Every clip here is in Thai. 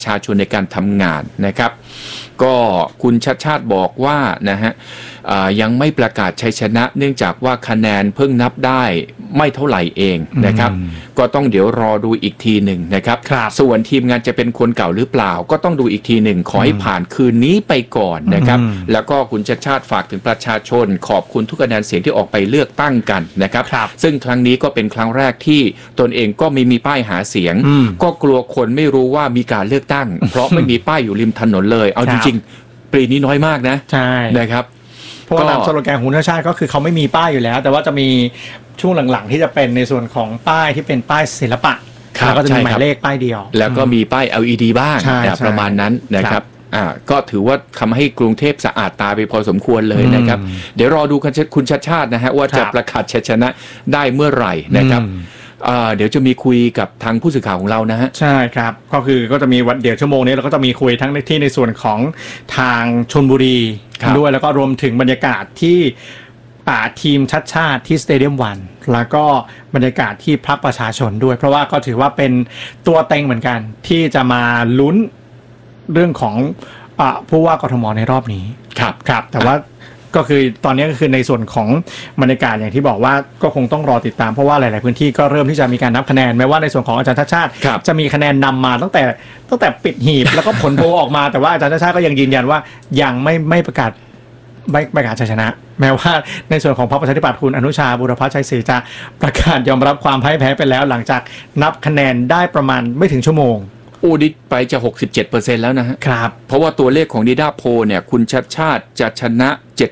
ชาชนในการทำงานนะครับก็คุณชัชชาติบอกว่านะฮะยังไม่ประกาศชัยชนะเนื่องจากว่าคะแนนเพิ่งนับได้ไม่เท่าไหร่เองนะครับก็ต้องเดี๋ยวรอดูอีกทีหนึ่งนะครับส่วนทีมงานจะเป็นคนเก่าหรือเปล่าก็ต้องดูอีกทีหนึ่งขอให้ผ่านคืนนี้ไปก่อนนะครับแล้วก็คุณชัชชาติฝากถึงประชาชนขอบคุณทุกคะแนนเสียงที่ออกไปเลือกตั้งกันนะครับซึ่งครั้งนี้ก็เป็นครั้งแรกที่ตนเองก็ไม่มีป้ายหาเสียงก็กลัวคนไม่รู้ว่ามีการเลือกตั้งเพราะไม่มีป้ายอยู่ริมถนนเลยเอาจริงๆปีนี้น้อยมากนะใช่นะครับเพราะตามสโลแกนของคุณชาติก็คือเขาไม่มีป้ายอยู่แล้วแต่ว่าจะมีช่วงหลังๆที่จะเป็นในส่วนของป้ายที่เป็นป้ายศิลปะแล้วก็จะมีหมายเลขป้ายเดียวแล้วก็มีป้าย LED บ้างประมาณนั้นนะครับก็ถือว่าทำให้กรุงเทพสะอาดตาไปพอสมควรเลยนะครับเดี๋ยวรอดูคุณชัชชาตินะฮะว่าจะประกาศชัยชนะได้เมื่อไหร่นะครับเดี๋ยวจะมีคุยกับทางผู้สื่อข่าวของเรานะฮะใช่ครับก็คือก็จะมีวันเดี๋ยวชั่วโมงนี้เราก็จะมีคุยทั้งที่ในส่วนของทางชลบุรีด้วยแล้วก็รวมถึงบรรยากาศที่ทีมชัดชาติที่สเตเดียมวันแล้วก็บรรยากาศที่พรรคประชาชนด้วยเพราะว่าก็ถือว่าเป็นตัวเต็งเหมือนกันที่จะมาลุ้นเรื่องของผู้ว่ากทมในรอบนี้ครับแต่ว่าก็คือตอนนี้ก็คือในส่วนของบรรยากาศอย่างที่บอกว่าก็คงต้องรอติดตามเพราะว่าหลายๆพื้นที่ก็เริ่มที่จะมีการนับคะแนนแม้ว่าในส่วนของอาจารย์ชัชชาติจะมีคะแนนนำมาตั้งแต่ปิดหีบแล้วก็ผลโพลออกมาแต่ว่าอาจารย์ชัชชาติก็ยังยืนยันว่ายังไม่ประกาศชัยชนะแม้ว่าในส่วนของพรรคประชาธิปัตย์คุณอนุชาบุรพชัยศรีจะประกาศยอมรับความพ่ายแพ้ไปแล้วหลังจากนับคะแนนได้ประมาณไม่ถึงชั่วโมงดิไปจะ 67% แล้วนะฮะครับเพราะว่าตัวเลขของนิด้าโพเนี่ยคุณชัชชาติจะชนะ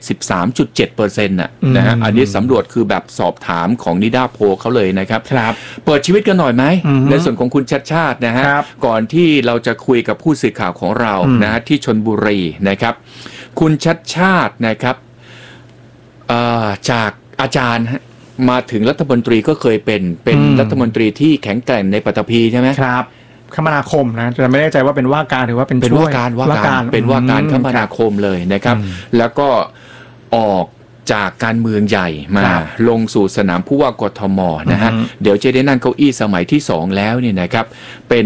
73.7% นะฮะอันนี้สำรวจคือแบบสอบถามของนิด้าโพเขาเลยนะครับเปิดชีวิตกันหน่อยไหมในส่วนของคุณชัชชาตินะฮะก่อนที่เราจะคุยกับผู้สื่อข่าวของเรานะฮะที่ชลบุรีนะครับคุณชัชชาตินะครับจากอาจารย์มาถึงรัฐมนตรีก็เคยเป็นรัฐมนตรีที่แข็งแกร่งในปัตตภีใช่ไหมครับคมนาคมนะจะไม่แน่ใจว่าเป็นว่าการหรือว่าเป็นว่าการเป็นว่าการคมนาคมเลยนะครับแล้วก็ออกจากการเมืองใหญ่มาลงสู่สนามผู้ว่ากทมนะฮะเดี๋ยวจะได้นั่งเก้าอี้สมัยที่2แล้วเนี่ยนะครับเป็น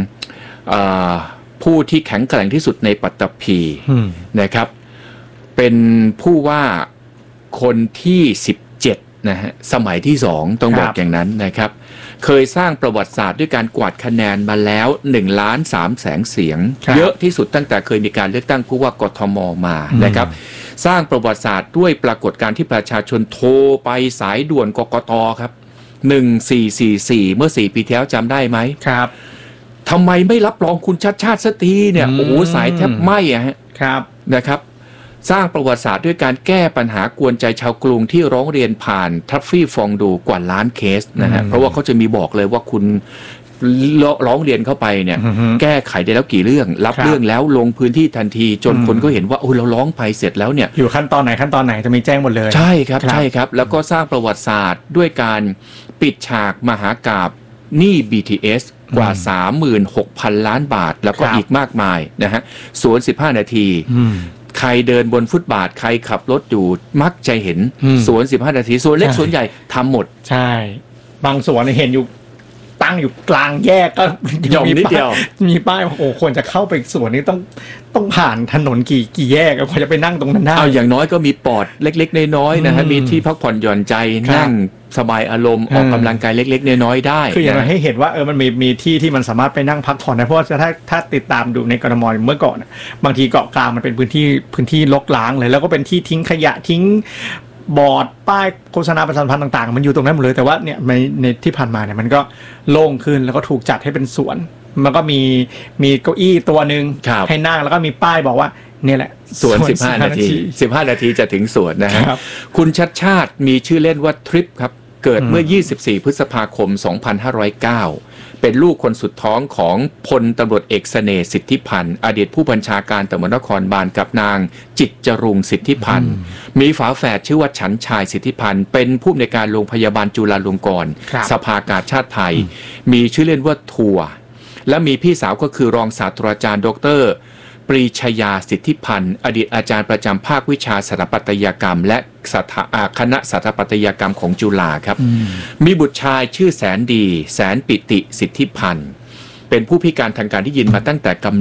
ผู้ที่แข็งแกร่งที่สุดในปัตตภีนะครับเป็นผู้ว่าคนที่17นะฮะสมัยที่2ต้องบอกอย่างนั้นนะครับเคยสร้างประวัติศาสตร์ด้วยการกวาดคะแนนมาแล้ว1,300,000 เสียงเยอะที่สุดตั้งแต่เคยมีการเลือกตั้งผู้ว่ากทมมานะครับสร้างประวัติศาสตร์ด้วยปรากฏการณ์ที่ประชาชนโทรไปสายด่วนกกตครับ1444เมื่อ4 ปีที่แล้วจำได้ไหมครับทำไมไม่รับรองคุณชัชชาติสักทีเนี่ยโอ้โหสายแทบไหม้อะฮะครับนะครับสร้างประวัติศาสตร์ด้วยการแก้ปัญหากวนใจชาวกรุงที่ร้องเรียนผ่านทัฟฟี่ฟองดูกว่าล้านเคสนะฮะเพราะว่าเขาจะมีบอกเลยว่าคุณร้องเรียนเข้าไปเนี่ยแก้ไขได้แล้วกี่เรื่องรับเรื่องแล้วลงพื้นที่ทันทีจนคนก็เห็นว่าโอ้เราร้องไปเสร็จแล้วเนี่ยอยู่ขั้นตอนไหนจะมีแจ้งหมดเลยใช่ครับแล้วก็สร้างประวัติศาสตร์ด้วยการปิดฉากมหากาพย์หนี้ BTS กว่า 36,000 ล้านบาทแล้วก็อีกมากมายนะฮะสวน15 นาทีใครเดินบนฟุตบาทใครขับรถอยู่มักจะเห็นสวน15 นาทีสวนเล็กสวนใหญ่ทำหมดใช่บางสวนเห็นอยู่ตั้งอยู่กลางแยกก็นิดเดียวมีป้ายโอ้ควรจะเข้าไปสวนนี้ต้องผ่านถนนกี่แยกกว่าจะไปนั่งตรงนั้นได้เอาอย่างน้อยก็มีปอดเล็กๆน้อยๆนะฮะมีที่พักผ่อนหย่อนใจนั่งสบายอารมณ์ออกกำลังกายเล็กๆน้อยๆได้คืออย่างไรให้เห็นว่ามันมีที่ที่มันสามารถไปนั่งพักผ่อนได้เพราะว่าถ้าติดตามดูในกทมเมื่อก่อนบางทีเกาะกลางมันเป็นพื้นที่รกร้างเลยแล้วก็เป็นที่ทิ้งขยะทิ้งบอร์ดป้ายโฆษณาประชาสัมพันธ์ต่างๆมันอยู่ตรงนั้นหมดเลยแต่ว่าเนี่ยในที่ผ่านมาเนี่ยมันก็โล่งขึ้นแล้วก็ถูกจัดให้เป็นสวนมันก็มีเก้าอี้ตัวนึงให้นั่งแล้วก็มีป้ายบอกว่านี่แหละสวน15 นาทีจะถึงสวนนะฮะคุณชัชชาติมีชื่อเล่นว่าทริปครับเกิดเมื่อ24 พฤษภาคม 2509เป็นลูกคนสุดท้องของพลตำรวจเอกเสน่ห์สิทธิพันธ์อดีตผู้บัญชาการตำรวจนครบาลกับนางจิตรจรุงสิทธิพันธ์มีฝาแฝดชื่อว่าฉันชายสิทธิพันธ์เป็นผู้อำนวยการโรงพยาบาลจุฬาลงกรณ์สภากาชาติไทยมีชื่อเล่นว่าทัวร์และมีพี่สาวก็คือรองศาสตราจารย์ดร.ปรีชยาสิทธิพันธ์อดีตอาจารย์ประจำภาควิชาสถาปัตยกรรมและคณะสถาปัตยกรรมของจุฬาครับมีบุตรชายชื่อแสนดีแสนปิติสิทธิพันธ์เป็นผู้พิการทางการได้ยินมาตั้งแต่กำ